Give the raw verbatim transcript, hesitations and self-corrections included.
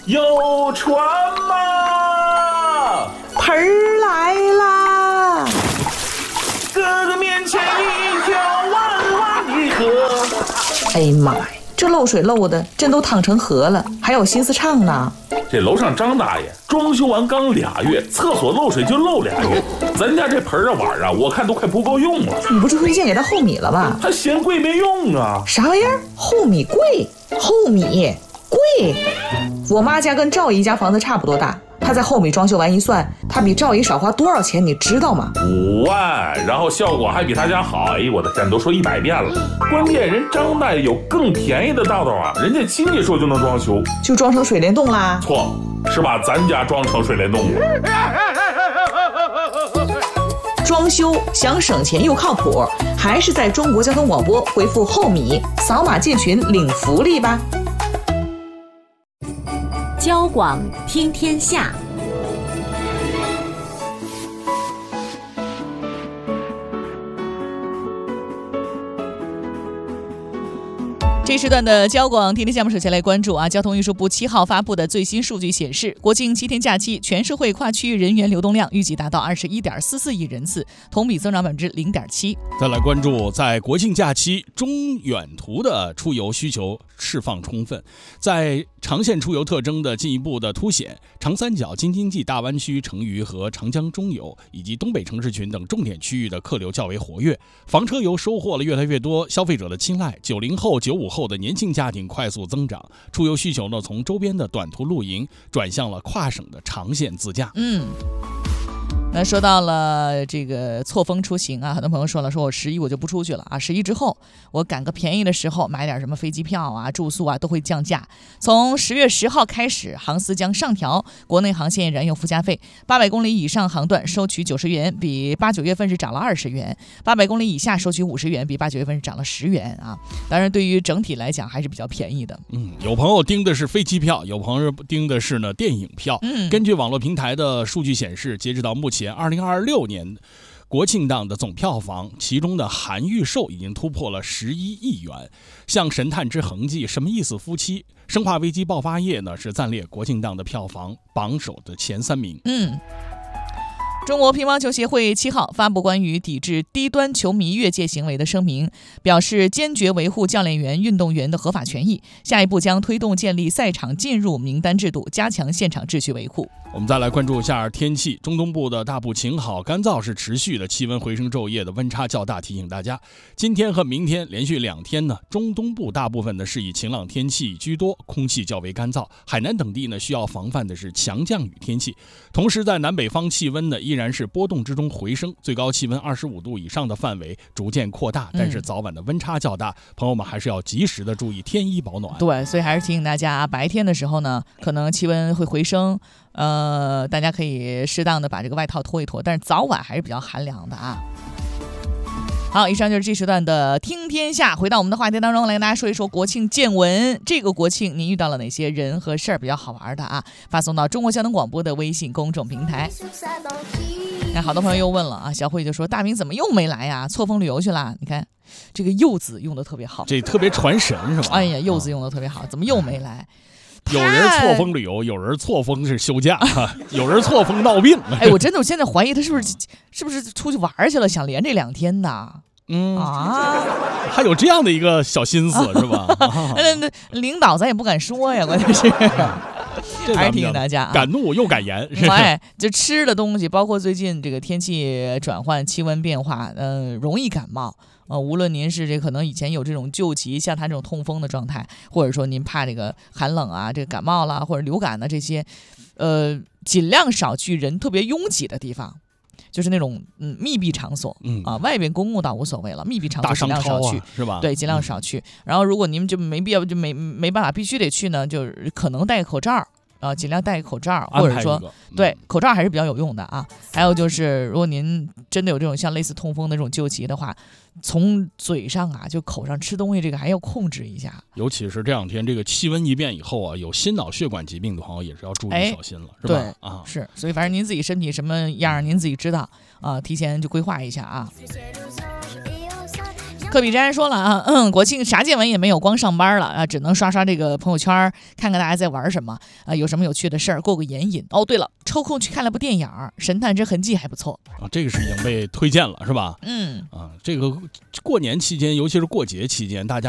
有船吗？ 盆儿来啦！ 哥哥面前一条弯弯的河。 哎呀妈呀，这漏水漏的真都淌成河了，还有心思唱呢？ 这楼上张大爷装修完刚俩月，厕所漏水就漏俩月，咱家这盆啊碗啊，我看都快不够用了。 你不是推荐给他厚米了吧？ 他嫌贵没用啊。 啥玩意儿？厚米贵？厚米贵？我妈家跟赵姨家房子差不多大，她在厚米装修完一算，她比赵姨少花多少钱，你知道吗？ 五万，然后效果还比他家好。哎呦我的天，都说一百遍了。关键人张大爷有更便宜的道道啊，人家亲戚说就能装修， 就装成水帘洞啦。 错，是把咱家装成水帘洞了。 装修想省钱又靠谱，还是在中国交通广播回复厚米，扫码进群领福利吧。 交广听天下。 这时段的交广听天下，我们首先来关注啊，交通运输部七号发布的最新数据显示，国庆七天假期全社会跨区域人员流动量预计达到二十一点四四亿人次，同比增长百分之零点七。 再来关注，在国庆假期中远途的出游需求释放充分，在长线出游特征的进一步的凸显，长三角、京津冀大湾区、成渝和长江中游以及东北城市群等重点区域的客流较为活跃，房车游收获了越来越多消费者的青睐，九零后、九五后的年轻家庭快速增长，出游需求呢从周边的短途露营转向了跨省的长线自驾。 嗯。那说到了这个错峰出行啊，很多朋友说了，说我十一我就不出去了啊，十一之后我赶个便宜的时候买点什么飞机票啊、住宿啊都会降价。从十月十号开始，航司将上调国内航线燃油附加费，八百公里以上航段收取九十元，比八九月份是涨了二十元；八百公里以下收取五十元，比八九月份是涨了十元啊。当然，对于整体来讲还是比较便宜的。 嗯，有朋友盯的是飞机票，有朋友盯的是呢电影票。 嗯， 根据网络平台的数据显示，截止到目前。二零二六年国庆档的总票房，其中的韩预售已经突破了十一亿元。像《神探之痕迹》、什么意思夫妻、生化危机爆发夜呢，是暂列国庆档的票房榜首的前三名。 嗯。中国乒乓球协会七号发布关于抵制低端球迷越界行为的声明，表示坚决维护教练员、运动员的合法权益，下一步将推动建立赛场进入名单制度，加强现场秩序维护。 我们再来关注一下天气，中东部的大部晴好，干燥是持续的，气温回升昼夜的温差较大，提醒大家，今天和明天连续两天呢，中东部大部分呢是以晴朗天气居多，空气较为干燥，海南等地呢需要防范的是强降雨天气。同时在南北方气温呢依然是波动之中回升，最高气温二十五度以上的范围逐渐扩大，但是早晚的温差较大，朋友们还是要及时的注意添衣保暖。 对，所以还是提醒大家，白天的时候呢，可能气温会回升，呃，大家可以适当的把这个外套脱一脱，但是早晚还是比较寒凉的啊。好，以上就是这时段的听天下。回到我们的话题当中来，跟大家说一说国庆见闻。这个国庆您遇到了哪些人和事儿比较好玩的啊？发送到中国交通广播的微信公众平台。那好多朋友又问了啊，小慧就说大明怎么又没来呀？错峰旅游去了？你看这个柚子用的特别好， 这特别传神是吧？ 哎呀，柚子用的特别好，怎么又没来？ 有人错峰旅游，有人错峰是休假，有人错峰闹病。 哎，我真的我现在怀疑他是不是是不是出去玩去了，想连这两天呢？ 嗯啊， 还有这样的一个小心思是吧？ 那领导咱也不敢说呀，关键是。还是提醒大家啊， 敢怒又敢言。 哎，就吃的东西，包括最近这个天气转换、气温变化，嗯、呃，容易感冒。呃，无论您是这可能以前有这种旧疾，像他这种痛风的状态，或者说您怕这个寒冷啊，这个感冒啦，或者流感的这些，呃，尽量少去人特别拥挤的地方。就是那种嗯密闭场所， 嗯啊，外边公共倒无所谓了，密闭场所尽量少去， 啊、是吧？ 对，尽量少去。嗯、然后如果您就没必要，就没没办法，必须得去呢，就是可能戴口罩。啊，尽量戴个口罩，或者说、嗯、对口罩还是比较有用的啊。还有就是，如果您真的有这种像类似痛风的这种旧疾的话，从嘴上啊，就口上吃东西，这个还要控制一下。 尤其是这两天这个气温一变以后啊，有心脑血管疾病的朋友也是要注意小心了，是吧？ 对啊，是。所以反正您自己身体什么样，您自己知道啊，提前就规划一下啊。 科比詹说了啊，嗯，国庆啥见闻也没有，光上班了啊，只能刷刷这个朋友圈，看看大家在玩什么啊，有什么有趣的事儿，过个眼瘾。哦，对了，抽空去看了部电影《神探真痕迹》，还不错啊，这个是已经被推荐了，是吧？ 嗯啊，这个过年期间，尤其是过节期间，大家